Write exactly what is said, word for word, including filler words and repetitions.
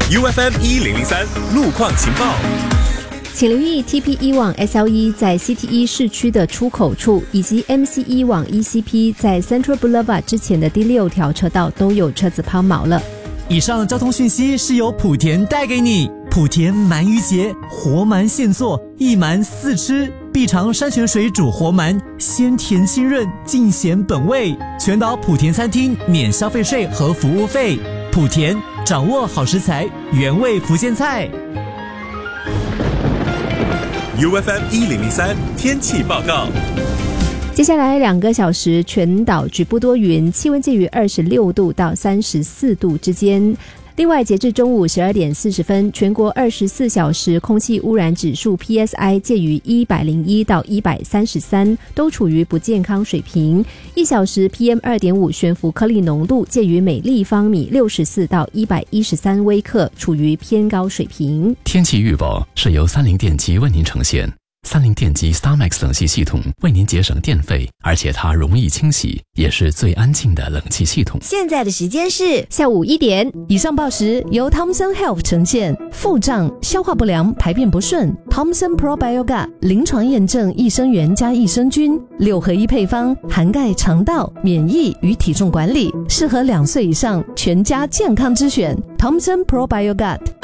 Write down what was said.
U F M 一零零三路况情报。 请留意 T P 一 往 S L E 在 C T 一 市区的出口处，以及 M C 一 往 E C P 在 Central Boulevard 之前的第六条车道都有车子抛锚了。 以上交通讯息是由莆田带给你。莆田鳗鱼节，活鳗现做，一鳗四吃，必尝山泉水煮活鳗，鲜甜清润，尽显本味。全岛莆田餐厅免消费税和服务费。莆田掌握好食材，原味福建菜。 U F M 一零零三天气报告。 接下来两个小时，全岛局部多云，气温介于二十六度到三十四度之间。另外，截至中午十二点四十分，全国二十四小时空气污染指数 P S I 介于一百零一到一百三十三，都处于不健康水平。一小时 P M 二点五 悬浮颗粒浓度介于每立方米六十四到一百一十三微克，处于偏高水平。 天气预报是由三菱电机为您呈现。三菱电机 StarMax 冷气系统为您节省电费，而且它容易清洗，也是最安静的冷气系统。 现在的时间是下午一点。 以上报时由 Thomson Health 呈现。腹胀、消化不良、排便不顺 Thomson Probiogat 临床验证益生元加益生菌，六合一配方，涵盖肠道、免疫与体重管理，适合两岁以上全家健康之选。Thomson Probiogat。